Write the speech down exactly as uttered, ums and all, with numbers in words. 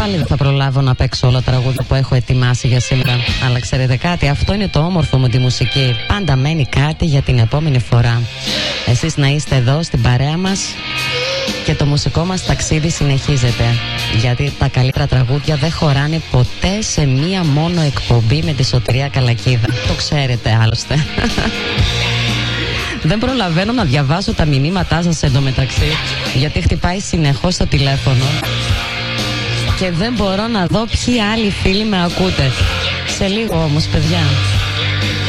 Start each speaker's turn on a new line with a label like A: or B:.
A: Πάλι δεν θα προλάβω να παίξω όλα τα τραγούδια που έχω ετοιμάσει για σήμερα. Αλλά ξέρετε κάτι, αυτό είναι το όμορφο με τη μουσική. Πάντα μένει κάτι για την επόμενη φορά. Εσείς να είστε εδώ στην παρέα μας και το μουσικό μας ταξίδι συνεχίζεται. Γιατί τα καλύτερα τραγούδια δεν χωράνε ποτέ σε μία μόνο εκπομπή με τη Σωτηρία Καλακίδα. Το ξέρετε άλλωστε. Δεν προλαβαίνω να διαβάσω τα μηνύματά σας εντωμεταξύ, γιατί χτυπάει συνεχώς το τηλέφωνο και δεν μπορώ να δω ποιοι άλλοι φίλοι με ακούτε. Σε λίγο όμως, παιδιά.